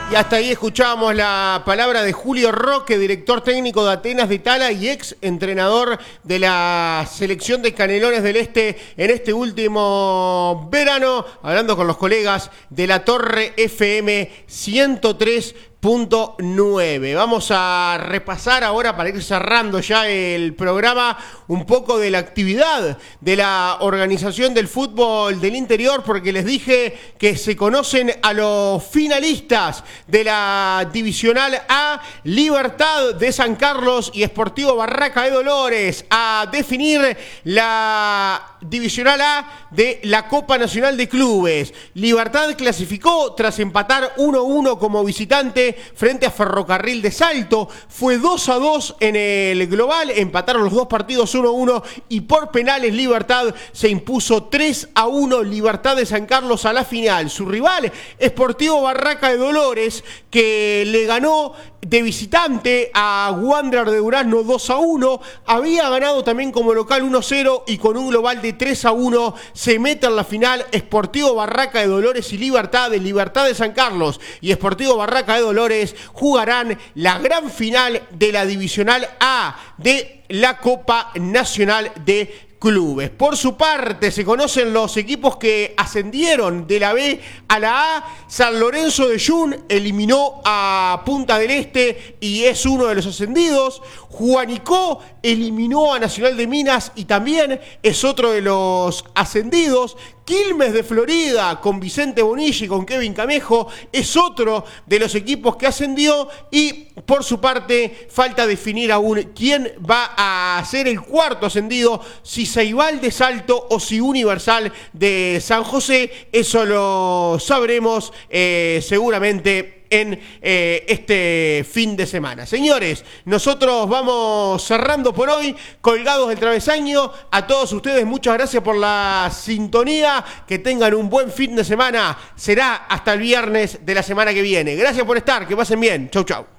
Y hasta ahí escuchábamos la palabra de Julio Roque, director técnico de Atenas de Tala y ex entrenador de la selección de Canelones del Este en este último verano, hablando con los colegas de la Torre FM 103.9. Vamos a repasar ahora, para ir cerrando ya el programa, un poco de la actividad de la organización del fútbol del interior, porque les dije que se conocen a los finalistas de la Divisional A, Libertad de San Carlos y Sportivo Barraca de Dolores, a definir la Divisional A de la Copa Nacional de Clubes. Libertad clasificó tras empatar 1-1 como visitante frente a Ferrocarril de Salto. Fue 2-2 en el global, empataron los dos partidos 1-1 y por penales Libertad se impuso 3-1. Libertad de San Carlos a la final. Su rival, Sportivo Barraca de Dolores, que le ganó de visitante a Wanderer de Durazno 2-1, había ganado también como local 1-0 y con un global de 3-1 se mete en la final. Sportivo Barraca de Dolores y Libertad de San Carlos y Sportivo Barraca de Dolores jugarán la gran final de la Divisional A de la Copa Nacional de Clubes. Por su parte, se conocen los equipos que ascendieron de la B a la A. San Lorenzo de Yun eliminó a Punta del Este y es uno de los ascendidos. Juanicó eliminó a Nacional de Minas y también es otro de los ascendidos. Quilmes de Florida, con Vicente Bonilla y con Kevin Camejo, es otro de los equipos que ascendió. Y por su parte, falta definir aún quién va a ser el cuarto ascendido, si Ceibal de Salto o si Universal de San José. Eso lo sabremos seguramente en este fin de semana. Señores, nosotros vamos cerrando por hoy, colgados del travesaño. A todos ustedes, muchas gracias por la sintonía. Que tengan un buen fin de semana. Será hasta el viernes de la semana que viene. Gracias por estar, que pasen bien. Chau, chau.